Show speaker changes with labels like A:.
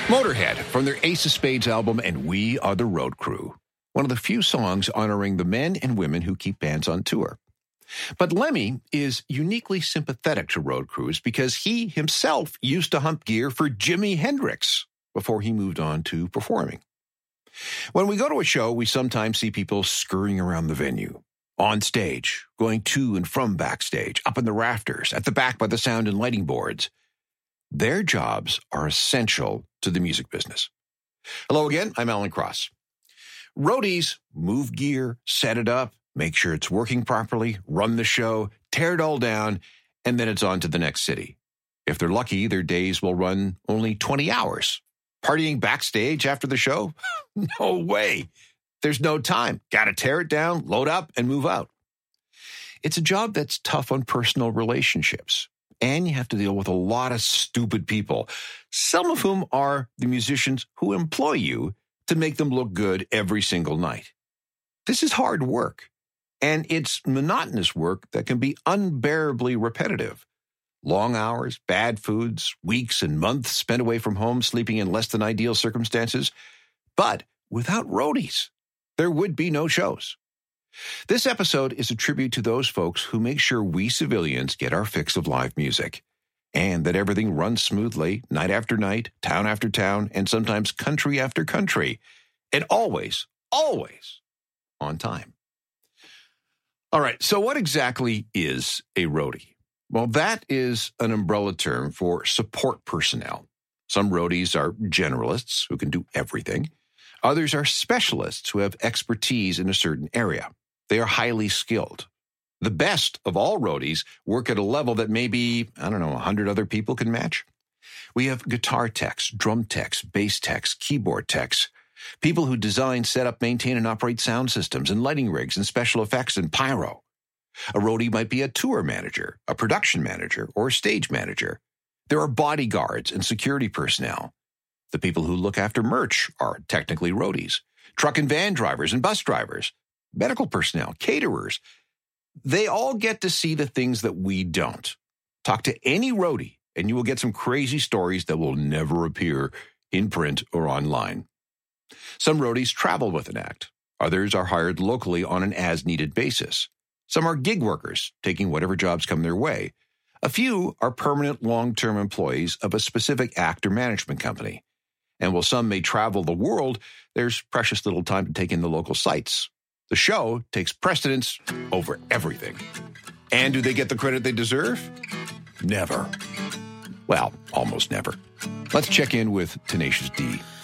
A: Motorhead from their Ace of Spades album and We Are the Road Crew, one of the few songs honoring the men and women who keep bands on tour. But Lemmy is uniquely sympathetic to road crews because he himself used to hump gear for Jimi Hendrix before he moved on to performing. When we go to a show, we sometimes see people scurrying around the venue, on stage, going to and from backstage, up in the rafters, at the back by the sound and lighting boards. Their jobs are essential to the music business. Hello again, I'm Alan Cross. Roadies move gear, set it up, make sure it's working properly, run the show, tear it all down, and then it's on to the next city. If they're lucky, their days will run only 20 hours. Partying backstage after the show? No way. There's no time. Got to tear it down, load up, and move out. It's a job that's tough on personal relationships. And you have to deal with a lot of stupid people, some of whom are the musicians who employ you to make them look good every single night. This is hard work, and it's monotonous work that can be unbearably repetitive. Long hours, bad foods, weeks and months spent away from home, sleeping in less than ideal circumstances. But without roadies, there would be no shows. This episode is a tribute to those folks who make sure we civilians get our fix of live music and that everything runs smoothly night after night, town after town, and sometimes country after country, and always on time. All right, so what exactly is a roadie? Well, that is an umbrella term for support personnel. Some roadies are generalists who can do everything. Others are specialists who have expertise in a certain area. They are highly skilled. The best of all roadies work at a level that maybe, 100 other people can match. We have guitar techs, drum techs, bass techs, keyboard techs, people who design, set up, maintain, and operate sound systems and lighting rigs and special effects and pyro. A roadie might be a tour manager, a production manager, or a stage manager. There are bodyguards and security personnel. The people who look after merch are technically roadies. Truck and van drivers and bus drivers, medical personnel, caterers. They all get to see the things that we don't. Talk to any roadie, and you will get some crazy stories that will never appear in print or online. Some roadies travel with an act. Others are hired locally on an as-needed basis. Some are gig workers, taking whatever jobs come their way. A few are permanent long-term employees of a specific act or management company. And while some may travel the world, there's precious little time to take in the local sites. The show takes precedence over everything. And do they get the credit they deserve? Never. Well, almost never. Let's check in with Tenacious D.